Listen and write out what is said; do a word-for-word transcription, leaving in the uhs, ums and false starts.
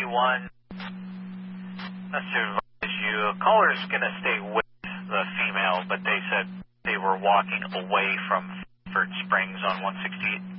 one, that's to advise you, a caller's going to stay with the female, but they said they were walking away from Fort Springs on one sixty-eight.